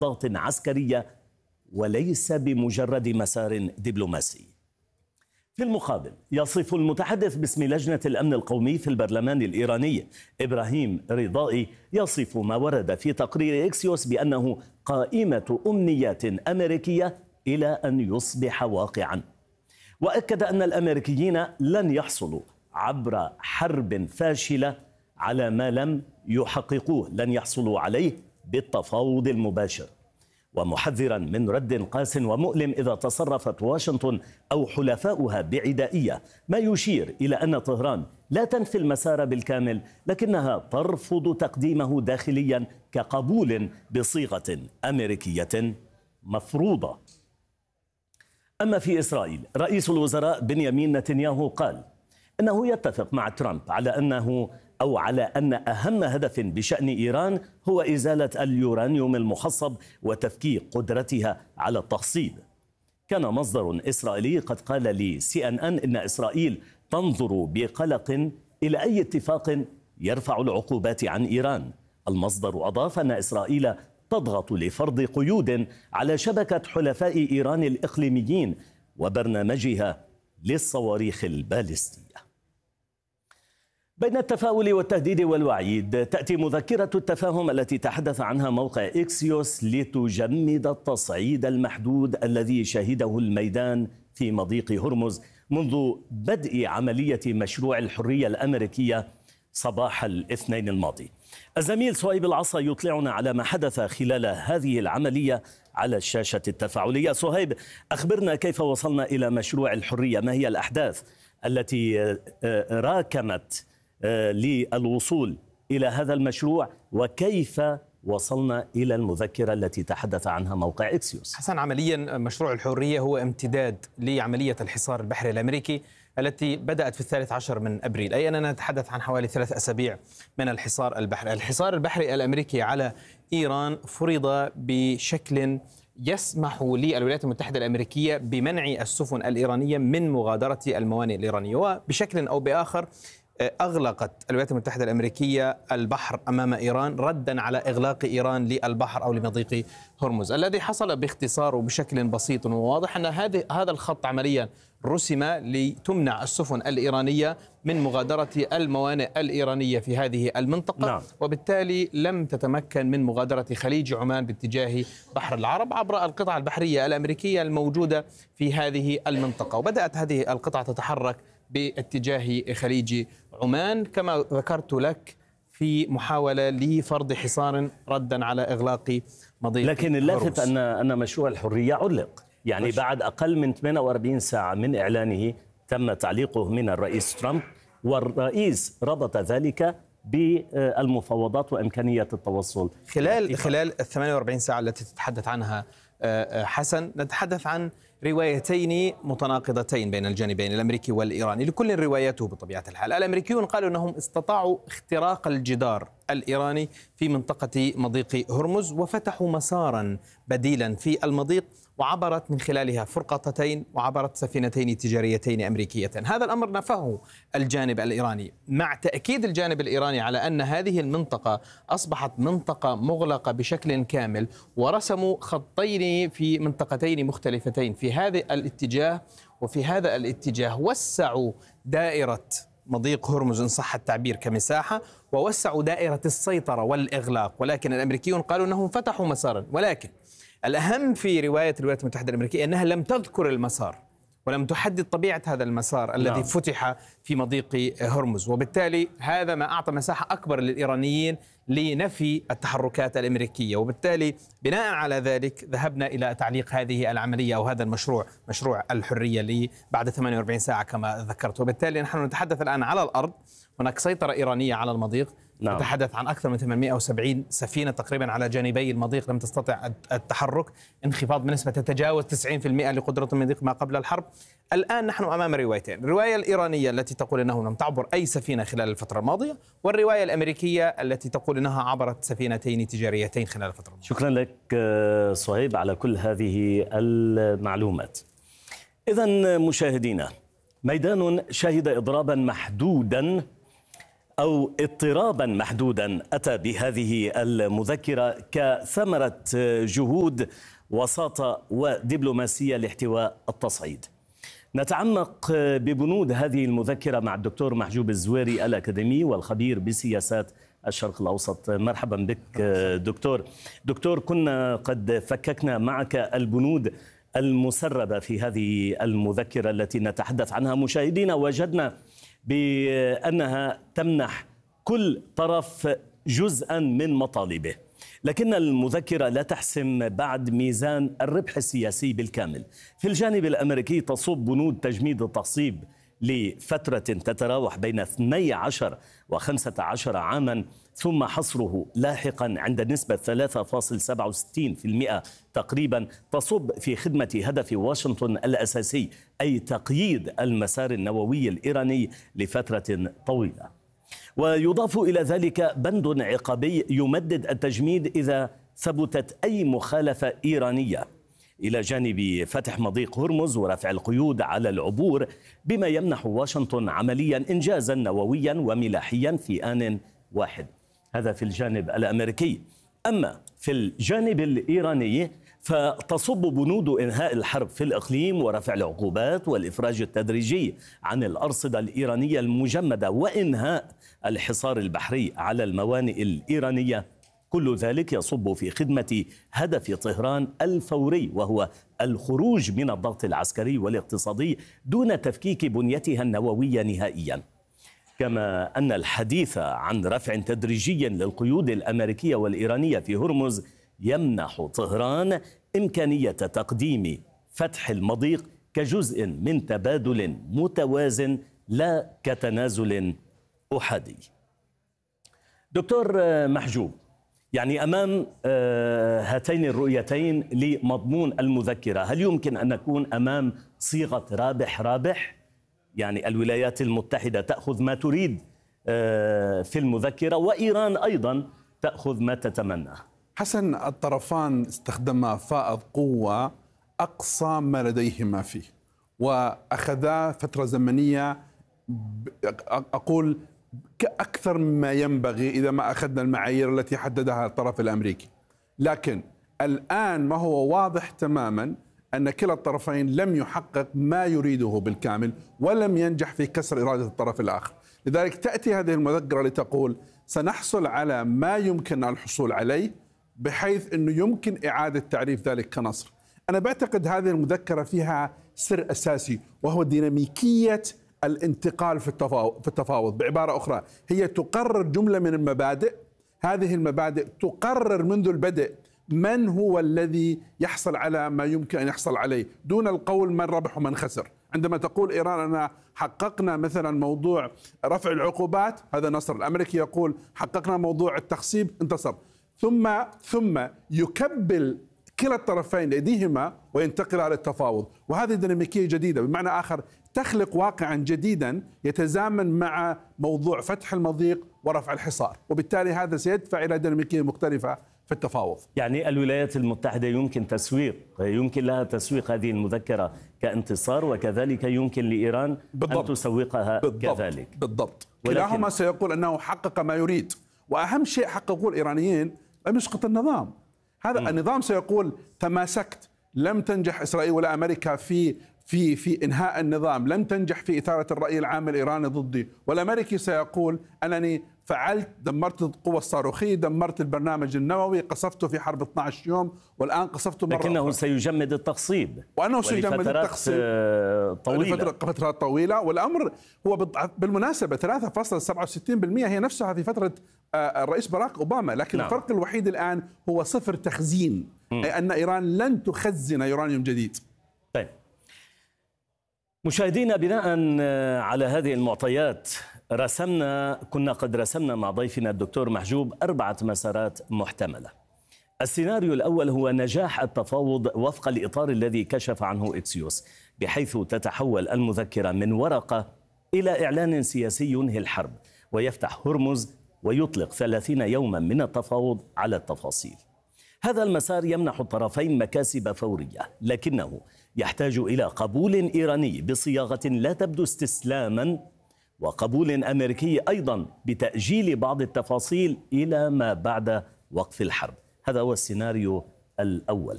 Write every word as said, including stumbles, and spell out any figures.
ضغط عسكرية وليس بمجرد مسار دبلوماسي. في المقابل يصف المتحدث باسم لجنة الأمن القومي في البرلمان الإيراني إبراهيم رضائي يصف ما ورد في تقرير إكسيوس بأنه قائمة أمنيات أمريكية إلى أن يصبح واقعا، وأكد أن الأمريكيين لن يحصلوا عبر حرب فاشلة على ما لم يحققوه، لن يحصلوا عليه بالتفاوض المباشر، ومحذرا من رد قاس ومؤلم إذا تصرفت واشنطن أو حلفاؤها بعدائية، ما يشير إلى أن طهران لا تنفي المسار بالكامل لكنها ترفض تقديمه داخليا كقبول بصيغة أمريكية مفروضة. أما في إسرائيل، رئيس الوزراء بنيامين نتنياهو قال أنه يتفق مع ترامب على أنه أو على أن أهم هدف بشأن إيران هو إزالة اليورانيوم المخصب وتفكيك قدرتها على التخصيب. كان مصدر إسرائيلي قد قال لي سي أن أن إن إسرائيل تنظر بقلق إلى أي اتفاق يرفع العقوبات عن إيران. المصدر أضاف أن إسرائيل تضغط لفرض قيود على شبكة حلفاء إيران الإقليميين وبرنامجها للصواريخ البالستية. بين التفاؤل والتهديد والوعيد تأتي مذكرة التفاهم التي تحدث عنها موقع إكسيوس لتجمد التصعيد المحدود الذي شهده الميدان في مضيق هرمز منذ بدء عملية مشروع الحرية الأمريكية صباح الاثنين الماضي. الزميل صهيب العصا يطلعنا على ما حدث خلال هذه العملية على الشاشة التفاعلية. صهيب، أخبرنا كيف وصلنا إلى مشروع الحرية، ما هي الأحداث التي راكمت للوصول إلى هذا المشروع، وكيف وصلنا إلى المذكرة التي تحدث عنها موقع إكسيوس؟ حسن، عمليا مشروع الحرية هو امتداد لعملية الحصار البحري الأمريكي التي بدأت في الثالث عشر من أبريل، أي أننا نتحدث عن حوالي ثلاث أسابيع من الحصار البحري. الحصار البحري الأمريكي على إيران فرض بشكل يسمح للولايات المتحدة الأمريكية بمنع السفن الإيرانية من مغادرة الموانئ الإيرانية، وبشكل أو بآخر أغلقت الولايات المتحدة الأمريكية البحر أمام إيران ردا على إغلاق إيران للبحر أو لمضيق هرمز. الذي حصل باختصار وبشكل بسيط وواضح أن هذا هذا الخط عمليا رسم لتمنع السفن الإيرانية من مغادرة الموانئ الإيرانية في هذه المنطقة. نعم. وبالتالي لم تتمكن من مغادرة خليج عمان باتجاه بحر العرب عبر القطع البحرية الأمريكية الموجودة في هذه المنطقة، وبدأت هذه القطعة تتحرك باتجاه خليج عمان كما ذكرت لك في محاولة لفرض حصار ردا على إغلاق مضيق. لكن اللافت أن أن مشروع الحرية علق، يعني مش... بعد أقل من ثمانية وأربعين ساعة من إعلانه تم تعليقه من الرئيس ترامب، والرئيس ربط ذلك بالمفاوضات وإمكانية التوصل خلال خلال ال ثمانية وأربعين ساعة التي تتحدث عنها حسن. نتحدث عن روايتين متناقضتين بين الجانبين الأمريكي والإيراني، لكل روايته بطبيعة الحال. الأمريكيون قالوا أنهم استطاعوا اختراق الجدار الإيراني في منطقة مضيق هرمز وفتحوا مسارا بديلا في المضيق وعبرت من خلالها فرقاطتين وعبرت سفينتين تجاريتين أمريكيتين. هذا الأمر نفاه الجانب الإيراني، مع تأكيد الجانب الإيراني على أن هذه المنطقة أصبحت منطقة مغلقة بشكل كامل، ورسموا خطين في منطقتين مختلفتين في هذا الاتجاه وفي هذا الاتجاه. وسعوا دائرة مضيق هرمز إن صح التعبير كمساحة، ووسعوا دائرة السيطرة والإغلاق، ولكن الأمريكيون قالوا أنهم فتحوا مسارا. ولكن الأهم في رواية الولايات المتحدة الأمريكية أنها لم تذكر المسار ولم تحدد طبيعة هذا المسار الذي نعم. فتح في مضيق هرمز، وبالتالي هذا ما أعطى مساحة أكبر للإيرانيين لنفي التحركات الأمريكية. وبالتالي بناء على ذلك ذهبنا إلى تعليق هذه العملية أو هذا المشروع، مشروع الحرية، لي بعد ثمانية وأربعين ساعة كما ذكرت. وبالتالي نحن نتحدث الآن على الأرض، هناك سيطرة إيرانية على المضيق. نعم. نتحدث عن أكثر من ثمانمائة وسبعين سفينة تقريبا على جانبي المضيق لم تستطع التحرك، انخفاض بنسبة تتجاوز تسعين بالمئة لقدرة المضيق ما قبل الحرب. الآن نحن أمام روايتين، الرواية الإيرانية التي تقول أنه لم تعبر أي سفينة خلال الفترة الماضية، والرواية الأمريكية التي تقول أنها عبرت سفينتين تجاريتين خلال الفترة الماضية. شكرا لك صهيب على كل هذه المعلومات. إذن مشاهدينا، ميدان شهد إضرابا محدودا أو اضطرابا محدودا أتى بهذه المذكرة كثمرة جهود وساطة ودبلوماسية لاحتواء التصعيد. نتعمق ببنود هذه المذكرة مع الدكتور محجوب الزويري الأكاديمي والخبير بسياسات الشرق الأوسط. مرحبا بك دكتور. دكتور، كنا قد فككنا معك البنود المسربة في هذه المذكرة التي نتحدث عنها. مشاهدينا، وجدنا بأنها تمنح كل طرف جزءا من مطالبه، لكن المذكرة لا تحسم بعد ميزان الربح السياسي بالكامل. في الجانب الأمريكي تصب بنود تجميد التخصيب لفترة تتراوح بين اثني عشر وخمسة عشر عاما، ثم حصره لاحقا عند نسبة ثلاثة فاصلة سبعة وستين بالمئة تقريبا، تصب في خدمة هدف واشنطن الأساسي، أي تقييد المسار النووي الإيراني لفترة طويلة. ويضاف إلى ذلك بند عقابي يمدد التجميد إذا ثبتت أي مخالفة إيرانية، إلى جانب فتح مضيق هرمز ورفع القيود على العبور، بما يمنح واشنطن عمليا إنجازا نوويا وملاحيا في آن واحد. هذا في الجانب الأمريكي. أما في الجانب الإيراني فتصب بنود إنهاء الحرب في الإقليم ورفع العقوبات والإفراج التدريجي عن الأرصدة الإيرانية المجمدة وإنهاء الحصار البحري على الموانئ الإيرانية. كل ذلك يصب في خدمة هدف طهران الفوري، وهو الخروج من الضغط العسكري والاقتصادي دون تفكيك بنيتها النووية نهائيا. كما أن الحديث عن رفع تدريجي للقيود الأمريكية والإيرانية في هرمز يمنح طهران إمكانية تقديم فتح المضيق كجزء من تبادل متوازن لا كتنازل أحادي. دكتور محجوب، يعني أمام هاتين الرؤيتين لمضمون المذكرة، هل يمكن أن نكون أمام صيغة رابح رابح؟ يعني الولايات المتحدة تأخذ ما تريد في المذكرة، وإيران أيضا تأخذ ما تتمنى. حسن، الطرفان استخدما فائض قوة أقصى ما لديهما فيه، وأخذا فترة زمنية أقول أكثر مما ينبغي إذا ما أخذنا المعايير التي حددها الطرف الأمريكي. لكن الآن ما هو واضح تماما أن كلا الطرفين لم يحقق ما يريده بالكامل ولم ينجح في كسر إرادة الطرف الآخر. لذلك تأتي هذه المذكرة لتقول سنحصل على ما يمكن الحصول عليه، بحيث أنه يمكن إعادة تعريف ذلك كنصر. أنا بعتقد هذه المذكرة فيها سر أساسي، وهو ديناميكية الانتقال في التفاوض. في التفاوض بعبارة أخرى، هي تقرر جملة من المبادئ. هذه المبادئ تقرر منذ البدء من هو الذي يحصل على ما يمكن أن يحصل عليه، دون القول من ربح ومن خسر. عندما تقول إيران أننا حققنا مثلا موضوع رفع العقوبات، هذا نصر. الأمريكي يقول حققنا موضوع التخصيب، انتصر. ثم ثم يكبل كلا الطرفين أيديهما وينتقل على التفاوض. وهذه ديناميكية جديدة، بمعنى آخر تخلق واقعا جديدا يتزامن مع موضوع فتح المضيق ورفع الحصار، وبالتالي هذا سيدفع إلى ديناميكية مختلفة في التفاوض. يعني الولايات المتحدة يمكن تسويق يمكن لها تسويق هذه المذكرة كانتصار، وكذلك يمكن لإيران بالضبط أن تسوقها بالضبط كذلك. بالضبط. ولكن... كلاهما سيقول أنه حقق ما يريد، وأهم شيء حققوه الإيرانيين لم يسقط النظام. هذا م. النظام سيقول تماسكت، لم تنجح إسرائيل ولا أمريكا في في في إنهاء النظام، لم تنجح في إثارة الرأي العام الإيراني ضدي. والأمريكي سيقول أنني فعلت، دمرت القوة الصاروخية، دمرت البرنامج النووي، قصفته في حرب اثني عشر يوم، والآن قصفته مرة لكنه أخرى. سيجمد التخصيب، وأنه سيجمد التخصيب طويلة لفترة فترات طويلة. والأمر هو بالمناسبة ثلاثة فاصلة سبعة وستين بالمئة هي نفسها في فترة الرئيس باراك أوباما، لكن نعم. الفرق الوحيد الآن هو صفر تخزين، أي أن إيران لن تخزن يورانيوم جديد. طيب مشاهدينا، بناء على هذه المعطيات رسمنا كنا قد رسمنا مع ضيفنا الدكتور محجوب أربعة مسارات محتملة. السيناريو الأول هو نجاح التفاوض وفق الإطار الذي كشف عنه إكسيوس، بحيث تتحول المذكرة من ورقة إلى إعلان سياسي ينهي الحرب ويفتح هرمز ويطلق ثلاثين يوما من التفاوض على التفاصيل. هذا المسار يمنح الطرفين مكاسب فورية، لكنه يحتاج إلى قبول إيراني بصياغة لا تبدو استسلاما وقبول أمريكي أيضا بتأجيل بعض التفاصيل إلى ما بعد وقف الحرب. هذا هو السيناريو الأول.